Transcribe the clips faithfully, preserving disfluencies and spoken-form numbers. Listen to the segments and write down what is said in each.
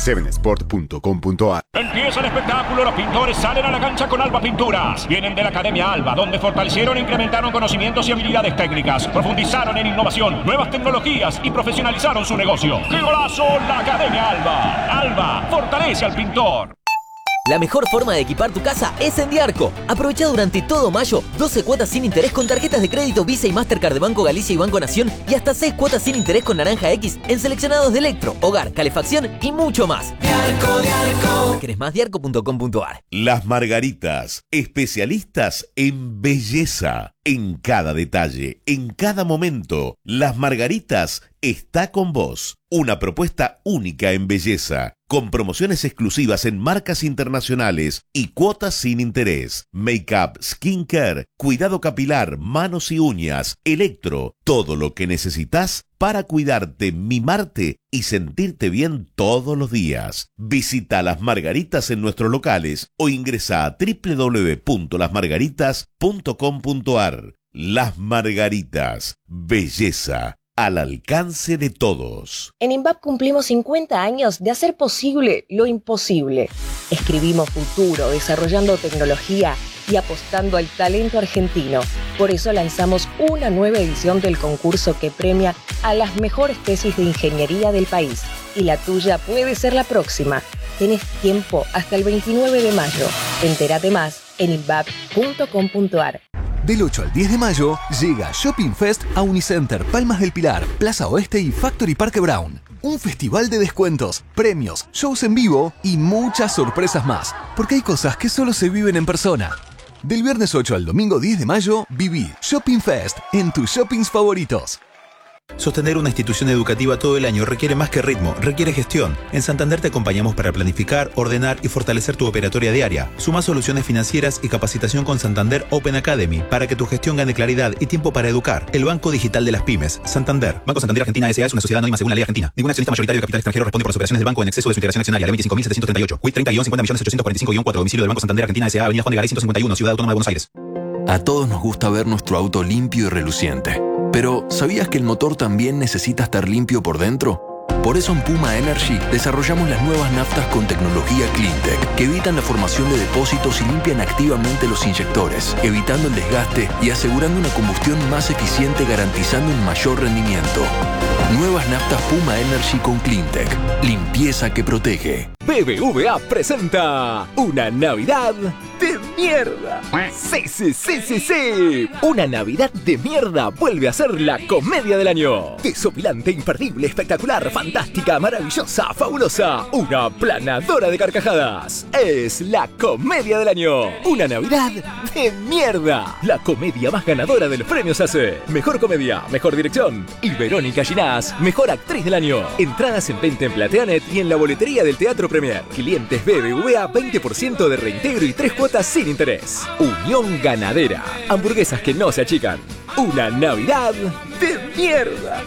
siete sport punto com punto a r. Empieza el espectáculo, los pintores salen a la cancha con Alba Pinturas. Vienen de la Academia Alba, donde fortalecieron e incrementaron conocimientos y habilidades técnicas, profundizaron en innovación, nuevas tecnologías y profesionalizaron su negocio. ¡Qué golazo! La Academia Alba. Alba fortalece al pintor. La mejor forma de equipar tu casa es en Diarco. Aprovecha durante todo mayo doce cuotas sin interés con tarjetas de crédito Visa y Mastercard de Banco Galicia y Banco Nación y hasta seis cuotas sin interés con Naranja X en seleccionados de electro, hogar, calefacción y mucho más. Diarco, Diarco. ¿Querés más? Diarco punto com punto a r. Las Margaritas, especialistas en belleza. En cada detalle, en cada momento, Las Margaritas está con vos. Una propuesta única en belleza, con promociones exclusivas en marcas internacionales y cuotas sin interés. Make-up, skincare, cuidado capilar, manos y uñas, electro, todo lo que necesitas para cuidarte, mimarte y sentirte bien todos los días. Visita Las Margaritas en nuestros locales o ingresa a doble u doble u doble u punto las margaritas punto com punto a r. Las Margaritas, belleza al alcance de todos. En INVAP cumplimos cincuenta años de hacer posible lo imposible. Escribimos futuro, desarrollando tecnología y apostando al talento argentino. Por eso lanzamos una nueva edición del concurso que premia a las mejores tesis de ingeniería del país. Y la tuya puede ser la próxima. Tenés tiempo hasta el veintinueve de mayo. Entérate más en invap punto com punto a r. Del ocho al diez de mayo llega Shopping Fest a Unicenter, Palmas del Pilar, Plaza Oeste y Factory Parque Brown. Un festival de descuentos, premios, shows en vivo y muchas sorpresas más. Porque hay cosas que solo se viven en persona. Del viernes ocho al domingo diez de mayo, viví Shopping Fest en tus shoppings favoritos. Sostener una institución educativa todo el año requiere más que ritmo, requiere gestión. En Santander te acompañamos para planificar, ordenar y fortalecer tu operatoria diaria. Suma soluciones financieras y capacitación con Santander Open Academy para que tu gestión gane claridad y tiempo para educar. El Banco Digital de las Pymes. Santander. Banco Santander Argentina S A es una sociedad anónima según la ley argentina. Ningún accionista mayoritario de capital extranjero responde por las operaciones del banco en exceso de su integración accionaria. Ley veinticinco mil setecientos treinta y ocho. Quit treinta y cincuenta millones ochocientos cuarenta y cinco guión cuatro. Domicilio del Banco Santander Argentina S A. Avenida Juan de Garay ciento cincuenta y uno. Ciudad Autónoma de Buenos Aires. A todos nos gusta ver nuestro auto limpio y reluciente. Pero, ¿sabías que el motor también necesita estar limpio por dentro? Por eso en Puma Energy desarrollamos las nuevas naftas con tecnología CleanTech que evitan la formación de depósitos y limpian activamente los inyectores, evitando el desgaste y asegurando una combustión más eficiente, garantizando un mayor rendimiento. Nuevas naftas Puma Energy con CleanTech. Limpieza que protege. B B V A presenta una Navidad de mierda. Sí, sí, sí, sí, sí. Una Navidad de mierda vuelve a ser la comedia del año. Desopilante, imperdible, espectacular, fantástica, maravillosa, fabulosa. Una planadora de carcajadas. Es la comedia del año. Una Navidad de mierda. La comedia más ganadora de los premios A C E. Mejor comedia, mejor dirección. Y Verónica Ginás, mejor actriz del año. Entradas en venta en Plateanet y en la boletería del Teatro Premier. Clientes B B V A veinte por ciento de reintegro y tres cuotas sin interés. Unión Ganadera. Hamburguesas que no se achican. Una Navidad de mierda.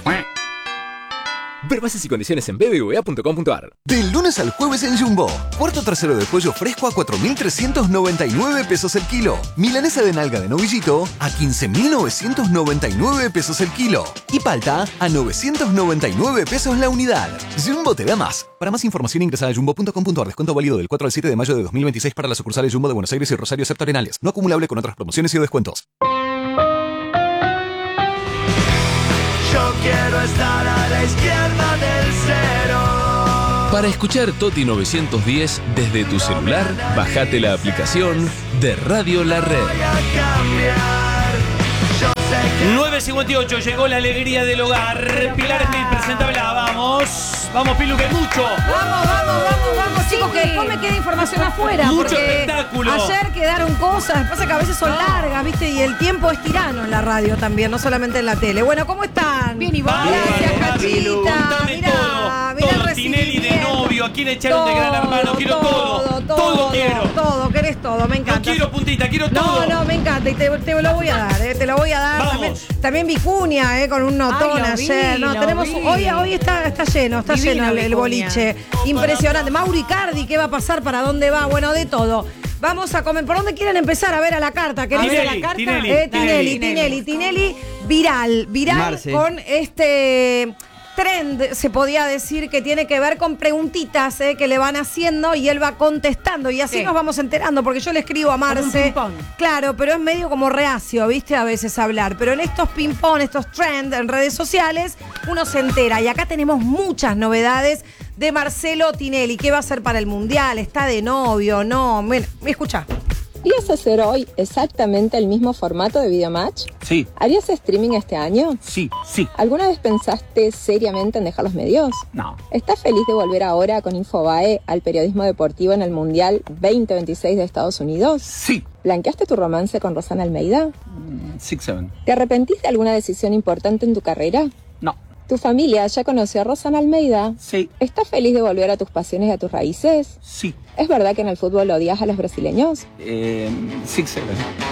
Ver bases y condiciones en b b v a punto com punto a r. Del lunes al jueves en Jumbo. Cuarto trasero de pollo fresco a cuatro mil trescientos noventa y nueve pesos el kilo. Milanesa de nalga de novillito a quince mil novecientos noventa y nueve pesos el kilo. Y palta a novecientos noventa y nueve pesos la unidad. Jumbo te da más. Para más información ingresa a jumbo punto com punto a r. Descuento válido del cuatro al siete de mayo de dos mil veintiséis para las sucursales Jumbo de Buenos Aires y Rosario excepto Arenales. No acumulable con otras promociones y descuentos. Yo quiero estar a la izquierda del cero. Para escuchar Toti novecientos diez desde tu celular, bajate la aplicación de Radio La Red. nueve cincuenta y ocho, llegó la alegría del hogar. Pilar Smith, presentabla, vamos. Vamos, Pilu, que mucho. Vamos, vamos, vamos, vamos, chicos, que después me queda información afuera. Mucho porque espectáculo. Ayer quedaron cosas, pasa que a veces son largas, ¿viste? Y el tiempo es tirano en la radio también, no solamente en la tele. Bueno, ¿cómo están? Bien, Iván. Gracias, Cachita. Contame Mirá, todo. mirá el Todo. Tinelli de recibimiento. novio, ¿a quién echaron de Gran Hermano? Quiero todo. Todo, Todo, todo quiero. Todo, querés todo, me encanta. No quiero puntita, quiero todo. No, no, me encanta y te, te lo voy a dar, eh, te lo voy a dar. Vamos. También, también Vicuña, eh, con un notón Ay, lo vi, ayer. No, lo tenemos, vi. hoy, hoy está, está lleno, está Divino, lleno el, el Vicuña. boliche. Impresionante. Mauri Cardi, ¿qué va a pasar? ¿Para dónde va? Bueno, de todo. Vamos a comer. ¿Por dónde quieren empezar? A ver a la carta. ¿Querés ver a la carta? Tinelli, Eh, Tinelli. Tinelli, Tinelli, Tinelli, viral, viral Marce. con este. trend, se podía decir, que tiene que ver con preguntitas eh, que le van haciendo y él va contestando. Y así Sí. nos vamos enterando, porque yo le escribo a Marce. Como un ping-pong. Claro, pero es medio como reacio, ¿viste? A veces hablar. Pero en estos ping-pong, estos trends en redes sociales, uno se entera. Y acá tenemos muchas novedades de Marcelo Tinelli. ¿Qué va a hacer para el Mundial? ¿Está de novio? No. Bueno, escucha. ¿Irías a hacer hoy exactamente el mismo formato de Videomatch? Sí, ¿Harías streaming este año? sí, sí. ¿Alguna vez pensaste seriamente en dejar los medios? No. ¿Estás feliz de volver ahora con Infobae al periodismo deportivo en el Mundial veinte veintiséis de Estados Unidos? Sí. ¿Blanqueaste tu romance con Rosana Almeida? Six, seven. ¿Te arrepentís de alguna decisión importante en tu carrera? No. ¿Tu familia ya conoció a Rosana Almeida? Sí. ¿Estás feliz de volver a tus pasiones y a tus raíces? Sí. ¿Es verdad que en el fútbol odias a los brasileños? Eh, six, seven.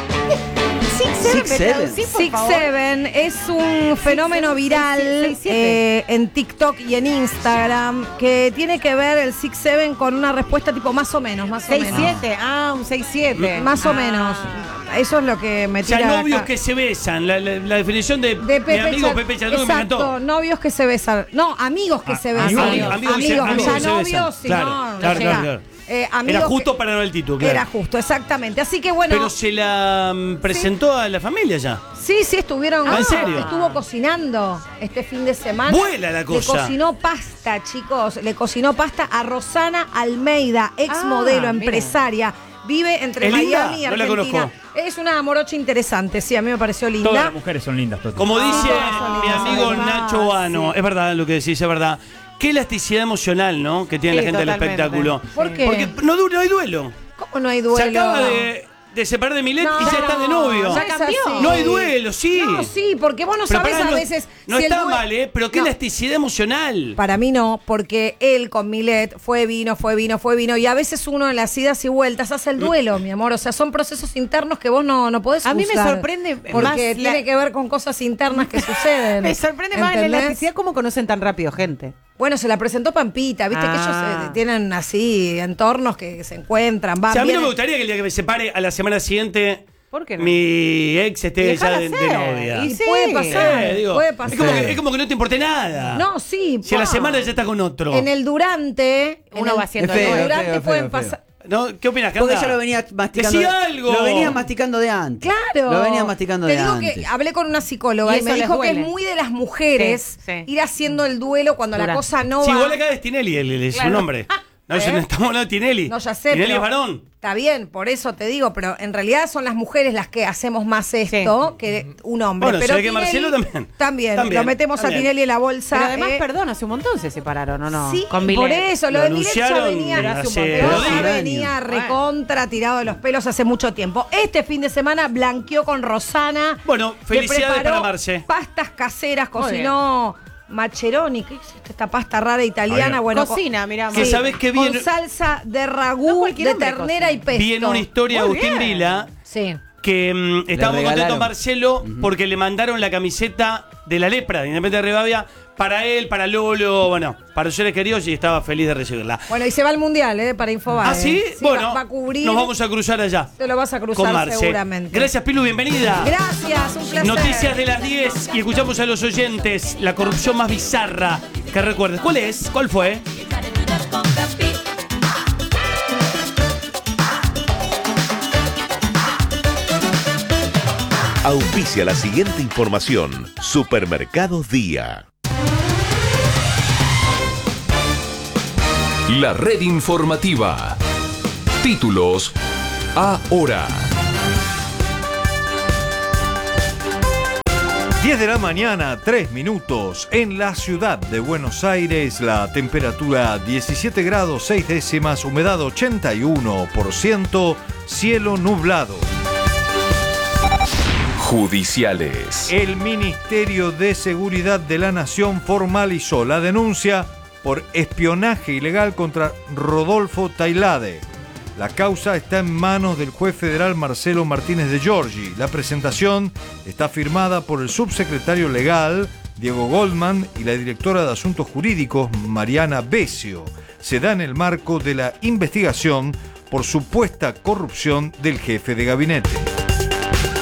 Six Six, Seven. Six Seven es un fenómeno viral seis, siete. eh, en TikTok y en Instagram que tiene que ver el Six Seven con una respuesta tipo más o menos, más o seis menos. siete, ah, un seis siete. Más o Ah. menos. Eso es lo que me O sea, tira de novios acá. que se besan. La, la- la definición de, De Pepe mi amigo Chat- Pepe Chatruc me Exacto, encantó. novios que se besan. No, amigos que Ah, se besan. amigos, Amigos, amigos que se- amigos ya que se besan. novios, si Claro, no, no claro, llega. claro, claro. Eh, amigos Era justo que- para no el título, claro. Era justo, exactamente. Así que bueno. Pero se la mm, presentó a la familia ya. Sí, sí, estuvieron. Ah, ¿en serio? Estuvo cocinando este fin de semana. Vuela la cosa. Le cocinó pasta, chicos. Le cocinó pasta a Rosana Almeida, ex Ah, modelo, mira. empresaria. Vive entre ¿Es linda? Miami y No la Argentina. conozco. Es una morocha interesante, sí, a mí me pareció linda. Todas las mujeres son lindas, Toti. Como dice Ah, mi amigo además, Nacho Vano, sí. es verdad lo que decís, es verdad. Qué elasticidad emocional, ¿no? Que tiene Sí, la gente del totalmente. espectáculo. ¿Por qué? Porque no, du- no hay duelo. ¿Cómo no hay duelo? Se acaba de, de separar de Milet y ya está de novio. ya cambió. No hay duelo, sí. No, sí, porque vos no Pero sabés pará, a no- veces. No si el está due- mal, ¿eh? Pero qué No. elasticidad emocional. Para mí no, porque él con Milet fue vino, fue vino, fue vino. Y a veces uno en las idas y vueltas hace el duelo, mi amor. O sea, son procesos internos que vos no, no podés A mí me juzgar, sorprende Porque más tiene la- que ver con cosas internas que suceden. Me sorprende más la ¿entendés? elasticidad cómo conocen tan rápido gente. Bueno, se la presentó Pampita, viste que ellos Ah. eh, tienen así entornos que se encuentran, van O sea, a mí no vienen. me gustaría que el día que me separe a la semana siguiente ¿Por qué no? mi ex esté Dejala ya de, de ser. novia. Y Sí. puede pasar, Eh, digo, puede pasar. Es como, que, es como que no te importe nada. No, sí. Si a la pa. semana ya está con otro. En el durante, en Uno el- va haciendo en el el durante feo, pueden feo, feo. pasar. ¿No? ¿Qué opinas, Porque Canda? yo lo venía masticando. Decí de- algo. Lo venía masticando de antes. Claro. Lo venía masticando Te de digo antes. que hablé con una psicóloga Y y, eso me les dijo que es duele. muy de las mujeres Sí, sí. ir haciendo el duelo cuando Dura. la cosa no Sí, va. igual acá es Tinelli, el, el- es Claro. su nombre. No, ¿Eh? yo no estamos hablando de Tinelli. No, ya sé. Tinelli pero es varón. Está bien, por eso te digo, pero en realidad son las mujeres las que hacemos más esto que un hombre. Bueno, se pero ve que Tinelli- Marcelo también. También, También, lo metemos también. a Tinelli en la bolsa. Pero además, eh. perdón, hace un montón se separaron, ¿o no? Sí, Con por Milet. eso, lo, Lo de Milet ya anunciaron venía, hace hace un dos montón. Ya años. venía recontra tirado de los pelos hace mucho tiempo. Este fin de semana blanqueó con Rosana. Bueno, le felicidades preparó para Marce. Pastas caseras, Muy cocinó macheroni, ¿qué es esto? Esta pasta rara italiana. Bueno, Cocina, con- mirá. Que sí, sabés que con bien- salsa de No ragú, cualquier de hombre ternera y pesto. Viene una historia de Muy Agustín bien. Vila Sí. que mm, estaba muy contento regalaron. Marcelo porque le mandaron la camiseta de la lepra de Independiente de Rivadavia para él, para Lolo, bueno, para sus seres queridos y estaba feliz de recibirla. Bueno, y se va al mundial, ¿eh? Para Infobae. ¿Ah, sí? ¿eh? Bueno, va, va a cubrir. nos vamos a cruzar allá Te lo vas a con cruzar Marce. seguramente. Gracias, Pilu, bienvenida. Gracias, un placer. Noticias de las diez y escuchamos a los oyentes la corrupción más bizarra que recuerdes. ¿Cuál es? ¿Cuál fue? Auspicia la siguiente información. Supermercados Día. La red informativa. Títulos ahora. diez de la mañana, tres minutos. En la ciudad de Buenos Aires, la temperatura diecisiete grados seis décimas, humedad ochenta y uno por ciento, cielo nublado. Judiciales. El Ministerio de Seguridad de la Nación formalizó la denuncia por espionaje ilegal contra Rodolfo Tailade. La causa está en manos del juez federal Marcelo Martínez de Giorgi. La presentación está firmada por el subsecretario legal Diego Goldman y la directora de Asuntos Jurídicos Mariana Besio. Se da en el marco de la investigación por supuesta corrupción del jefe de gabinete.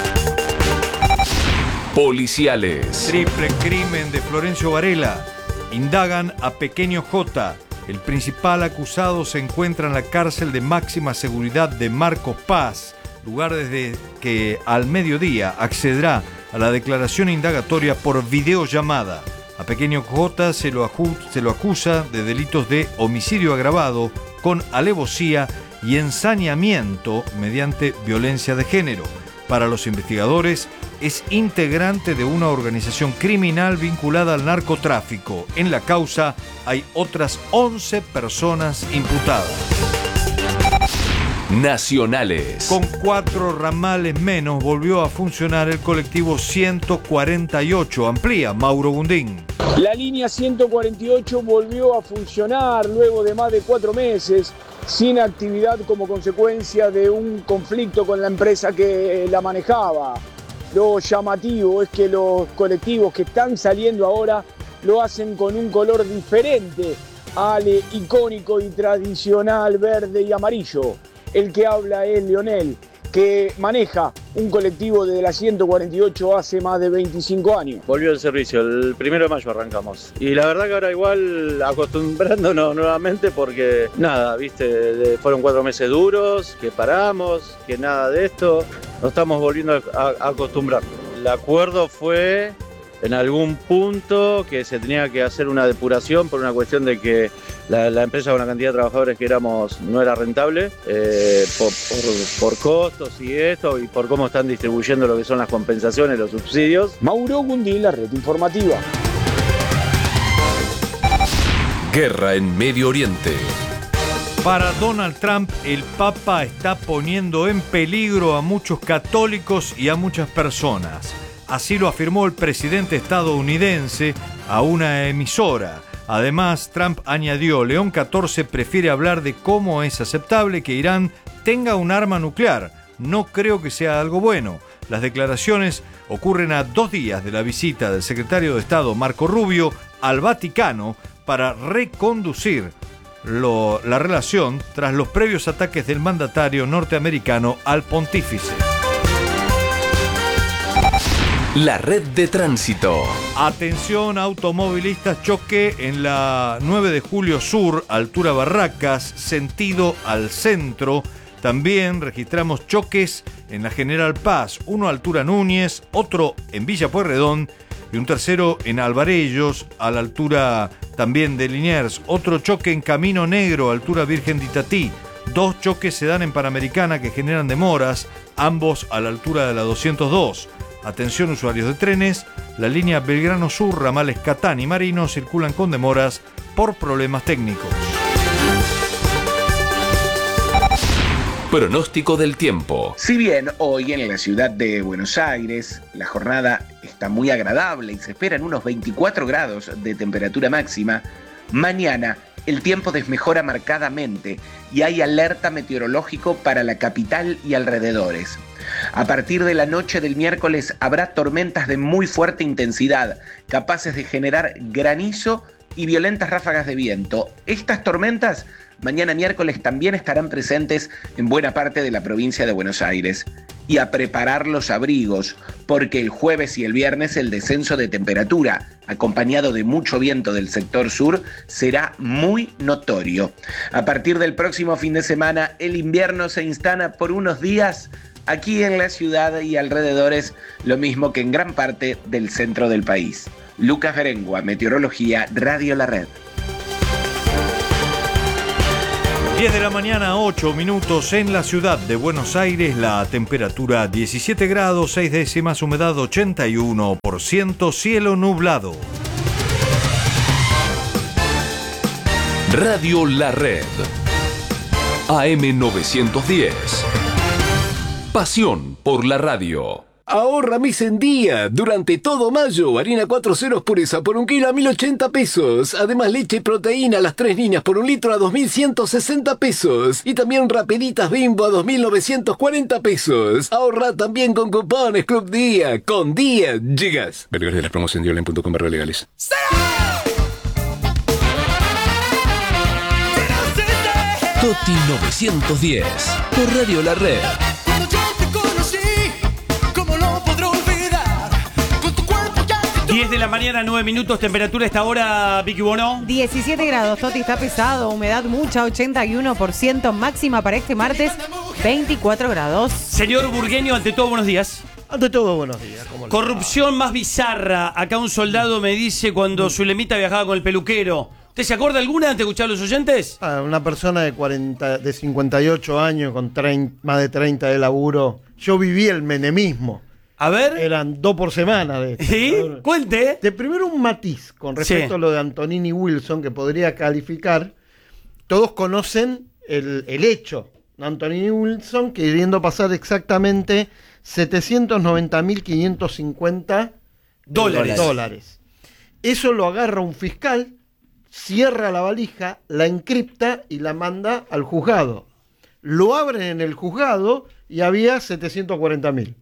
Policiales. Triple crimen de Florencio Varela. Indagan a Pequeño J. El principal acusado se encuentra en la cárcel de máxima seguridad de Marcos Paz, lugar desde que al mediodía accederá a la declaración indagatoria por videollamada. A Pequeño J se lo, aju- se lo acusa de delitos de homicidio agravado con alevosía y ensañamiento mediante violencia de género. Para los investigadores, es integrante de una organización criminal vinculada al narcotráfico. En la causa hay otras once personas imputadas. Nacionales. Con cuatro ramales menos volvió a funcionar el colectivo ciento cuarenta y ocho. Amplía Mauro Gundín. La línea ciento cuarenta y ocho volvió a funcionar luego de más de cuatro meses sin actividad como consecuencia de un conflicto con la empresa que la manejaba. Lo llamativo es que los colectivos que están saliendo ahora lo hacen con un color diferente al icónico y tradicional verde y amarillo. El que habla es Leonel, que maneja un colectivo de la ciento cuarenta y ocho hace más de veinticinco años. Volvió el servicio, el primero de mayo arrancamos. Y la verdad que ahora igual acostumbrándonos nuevamente porque nada, viste, de- fueron cuatro meses duros, que paramos, que nada de esto. Nos estamos volviendo a, a acostumbrar. El acuerdo fue en algún punto que se tenía que hacer una depuración por una cuestión de que la, la empresa con la cantidad de trabajadores que éramos no era rentable eh, por, por, por costos y esto y por cómo están distribuyendo lo que son las compensaciones, los subsidios. Mauro Gundín, la red informativa. Guerra en Medio Oriente. Para Donald Trump, el Papa está poniendo en peligro a muchos católicos y a muchas personas. Así lo afirmó el presidente estadounidense a una emisora. Además, Trump añadió, León catorce prefiere hablar de cómo es aceptable que Irán tenga un arma nuclear. No creo que sea algo bueno. Las declaraciones ocurren a dos días de la visita del secretario de Estado Marco Rubio al Vaticano para reconducir lo- la relación tras los previos ataques del mandatario norteamericano al pontífice. La red de tránsito. Atención automovilistas, choque en la nueve de julio sur, altura Barracas, sentido al centro. También registramos choques en la General Paz, uno a altura Núñez, otro en Villa Pueyrredón y un tercero en Alvarellos, a la altura también de Liniers. Otro choque en Camino Negro, altura Virgen de Itatí. Dos choques se dan en Panamericana que generan demoras, ambos a la altura de la doscientos dos. Atención usuarios de trenes, la línea Belgrano Sur, ramales Catán y Marino circulan con demoras por problemas técnicos. Pronóstico del tiempo. Si bien hoy en la ciudad de Buenos Aires la jornada está muy agradable y se esperan unos veinticuatro grados de temperatura máxima, mañana el tiempo desmejora marcadamente y hay alerta meteorológico para la capital y alrededores. A partir de la noche del miércoles habrá tormentas de muy fuerte intensidad, capaces de generar granizo y violentas ráfagas de viento. Estas tormentas mañana miércoles también estarán presentes en buena parte de la provincia de Buenos Aires. Y a preparar los abrigos, porque el jueves y el viernes el descenso de temperatura, acompañado de mucho viento del sector sur, será muy notorio. A partir del próximo fin de semana, el invierno se instala por unos días aquí en la ciudad y alrededores, lo mismo que en gran parte del centro del país. Lucas Berengua, Meteorología, Radio La Red. diez de la mañana, ocho minutos en la ciudad de Buenos Aires, la temperatura diecisiete grados, seis décimas, humedad ochenta y uno por ciento, cielo nublado. Radio La Red. A M novecientos diez. Pasión por la radio. Ahorra mes en día. Durante todo mayo, harina cuatro ceros pureza por un kilo a mil ochenta pesos. Además, leche y proteína a las tres líneas por un litro a dos mil ciento sesenta pesos. Y también rapiditas Bimbo a dos mil novecientos cuarenta pesos. Ahorra también con cupones Club Día. Con Día llegas. Ver de las promos en diolen punto com barra legales. Toti novecientos diez. Por Radio La Red. diez de la mañana, nueve minutos, temperatura a esta hora, Vicky Bono. diecisiete grados, Toti, está pesado, humedad mucha, ochenta y uno por ciento, máxima para este martes, veinticuatro grados. Señor Burgueño, ante todo, buenos días. Ante todo, buenos días. ¿Cómo le va? Corrupción más bizarra. Acá un soldado me dice cuando Zulemita viajaba con el peluquero. ¿Usted se acuerda alguna antes de escuchar a los oyentes? Ah, una persona de cuarenta, de cincuenta y ocho años con treinta, más de treinta de laburo. Yo viví el menemismo. A ver. Eran dos por semana de esto. ¿Sí? Cuente. De primero un matiz con respecto Sí. a lo de Antonini Wilson que podría calificar. Todos conocen el, el hecho. Antonini Wilson queriendo pasar exactamente setecientos noventa mil quinientos cincuenta Dólares. dólares. Eso lo agarra un fiscal, cierra la valija, la encripta y la manda al juzgado. Lo abren en el juzgado y había setecientos cuarenta mil.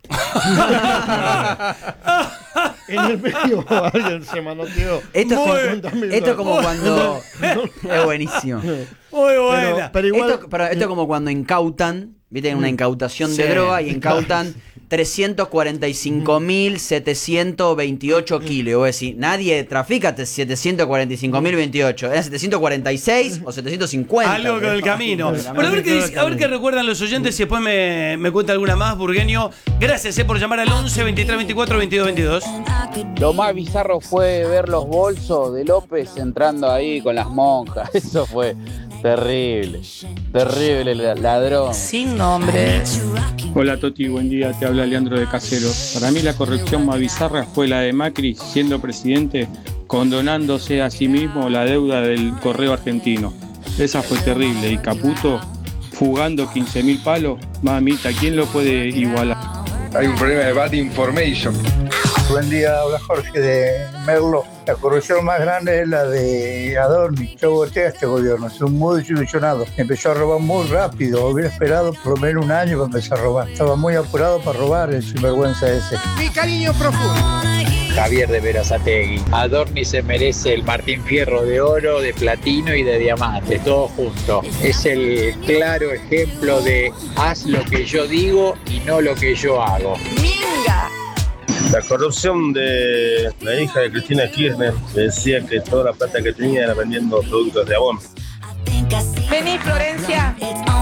En el medio alguien se manoteó. Esto es como- cincuenta mil esto es como dólares. cuando- No. Es buenísimo. Muy Pero- buena. pero igual- esto, pero esto es como cuando incautan, viste, una Mm. incautación de Sí. droga y incautan trescientos cuarenta y cinco mil setecientos veintiocho kilos. Y vos decís, nadie trafica setecientos cuarenta y cinco mil veintiocho. ¿Era setecientos cuarenta y seis o setecientos cincuenta? Algo con el camino. Bueno, a ver qué dice- a ver qué recuerdan los oyentes y después me, me cuenta alguna más, Burgueño. Gracias eh, por llamar al once, veintitrés, veinticuatro, veintidós, veintidós. Lo más bizarro fue ver los bolsos de López entrando ahí con las monjas. Eso fue terrible. Terrible el ladrón. Sin nombres. Hola Toti, buen día, te habla Leandro de Caseros. Para mí la corrupción más bizarra fue la de Macri siendo presidente, condonándose a sí mismo la deuda del correo argentino. Esa fue terrible. Y Caputo fugando quince mil palos, mamita, ¿quién lo puede igualar? Hay un problema de bad information. Buen día, habla Jorge de Merlo. La corrupción más grande es la de Adorni. Yo voté a este gobierno, soy muy desilusionado. Empezó a robar muy rápido, hubiera esperado por lo menos un año para empezar a robar. Estaba muy apurado para robar el sinvergüenza ese. Mi cariño profundo. Javier de Verazategui. Adorni se merece el Martín Fierro de oro, de platino y de diamante, todo junto. Es el claro ejemplo de haz lo que yo digo y no lo que yo hago. Minga. La corrupción de la hija de Cristina Kirchner, que decía que toda la plata que tenía era vendiendo productos de Avon. Vení, Florencia.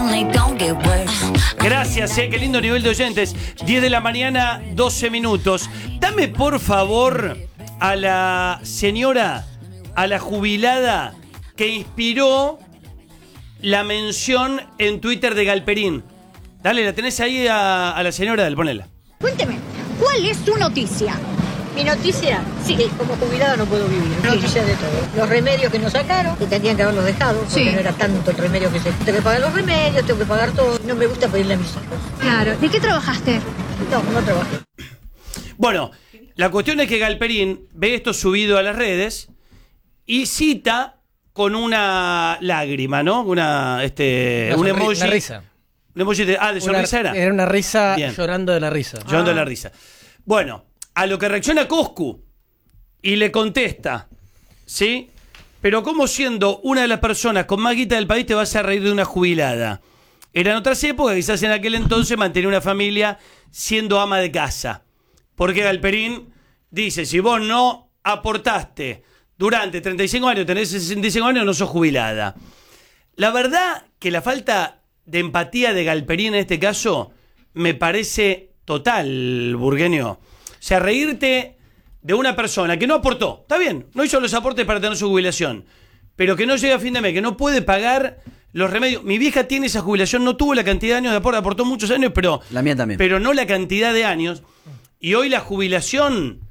Gracias, eh, qué lindo nivel de oyentes. diez de la mañana, doce minutos. Dame por favor a la señora, a la jubilada que inspiró la mención en Twitter de Galperín. Dale, la tenés ahí a, a la señora, dale, ponela. Cuénteme, ¿cuál es su noticia? Mi noticia, sí, que como jubilada no puedo vivir. Noticia de todo. Los remedios que nos sacaron, que tendrían que haberlos dejado, porque Sí. no era tanto el remedio que se... Tengo que pagar los remedios, tengo que pagar todo. No me gusta pedirle a mis hijos. Claro. ¿De qué trabajaste? No, no trabajé. Bueno, la cuestión es que Galperín ve esto subido a las redes y cita con una lágrima, ¿no? Una, este, Una un sonri- emoji. una risa. Un emoji de, ah, de sonrisa Una- era. Era una risa Bien. llorando de la risa. Llorando de Ah. la risa. Bueno, a lo que reacciona Coscu y le contesta, ¿sí? Pero ¿cómo siendo una de las personas con más guita del país te vas a reír de una jubilada? Eran otras épocas, quizás en aquel entonces mantenía una familia siendo ama de casa. Porque Galperín dice, si vos no aportaste durante treinta y cinco años, tenés sesenta y cinco años, no sos jubilada. La verdad que la falta de empatía de Galperín en este caso me parece total, Burgueño. O sea, reírte de una persona que no aportó, está bien, no hizo los aportes para tener su jubilación, pero que no llega a fin de mes, que no puede pagar los remedios. Mi vieja tiene esa jubilación, no tuvo la cantidad de años de aporte, aportó muchos años, pero, La mía también. pero no la cantidad de años. Y hoy la jubilación